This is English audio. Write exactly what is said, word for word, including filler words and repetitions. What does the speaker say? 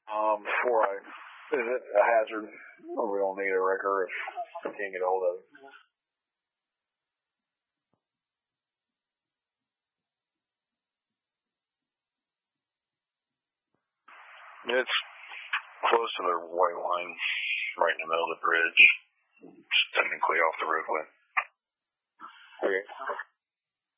Um, before I, is it a hazard? Or we don't need a wrecker if we can't get a hold of it. It's close to the white line, right in the middle of the bridge. It's technically off the roadway. Okay.